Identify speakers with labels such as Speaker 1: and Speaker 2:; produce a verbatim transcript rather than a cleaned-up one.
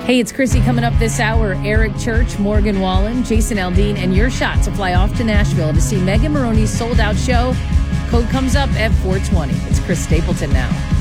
Speaker 1: Hey, it's Chrissy coming up this hour. Eric Church, Morgan Wallen, Jason Aldean, and your shot to fly off to Nashville to see Megan Moroney's sold-out show. Code comes up at four twenty. It's Chris Stapleton now.